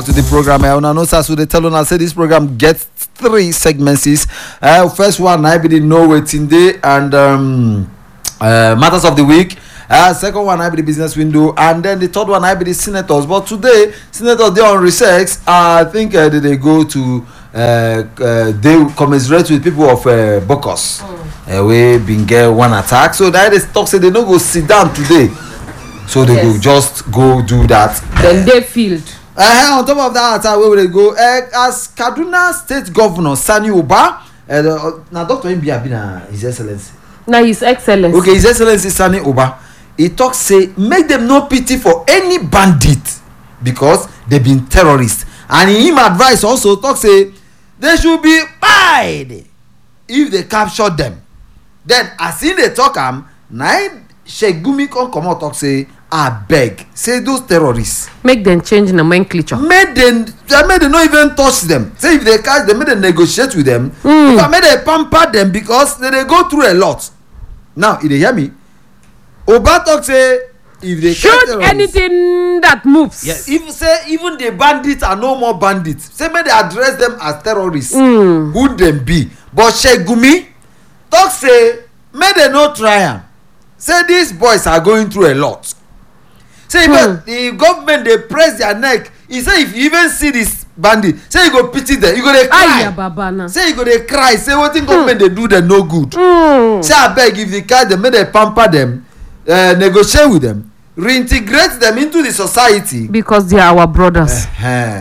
To the program, I know so they tell us say this program gets 3 segments. First one, I be know waiting day and matters of the week. Second one, I be the business window, and then the third one, I be the senators. But today, senators they on recess. I think they go to they commiserate with people of Bokos. We been get one attack, so that is talk say they no go sit down today, so they go just go do that. Then they field. On top of that, where will they go? As Kaduna State Governor Sani Uba, now Dr. Mbia been His Excellency. Now His Excellency. Okay, His Excellency Sani Uba. He talks say make them no pity for any bandit because they been terrorists, and him advice also talk say they should be pied if they capture them. Then as in they talk Sheikh Gumi come out talk say abeg say those terrorists make them change nomenclature. Make them not even touch them. Say if they catch them, make them negotiate with them. If I make them pamper them because they go through a lot. Now if they hear me, Oba talk say if they shoot anything that moves. Yes, if say even the bandits are no more bandits, say make they address them as terrorists. Who them be? But Sheikh Gumi talk say make they no try am. Say these boys are going through a lot. Say if the government they press their neck, he say if you even see this bandit, say you go pity them, you go dey cry. Say you go dey cry, say wetin government they do them no good. Say abeg if they catch them, make they pamper them, negotiate with them, reintegrate them into the society because they are our brothers.